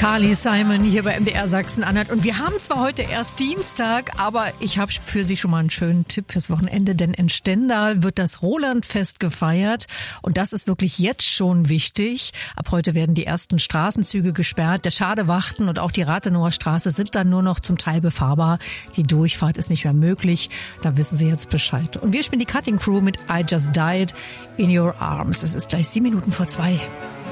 Carly Simon hier bei MDR Sachsen-Anhalt. Und wir haben zwar heute erst Dienstag, aber ich habe für Sie schon mal einen schönen Tipp fürs Wochenende, denn in Stendal wird das Rolandfest gefeiert. Und das ist wirklich jetzt schon wichtig. Ab heute werden die ersten Straßenzüge gesperrt. Der Schadewachten und auch die Rathenower Straße sind dann nur noch zum Teil befahrbar. Die Durchfahrt ist nicht mehr möglich. Da wissen Sie jetzt Bescheid. Und wir spielen die Cutting Crew mit I Just Died in Your Arms. Es ist gleich 7 Minuten vor 2.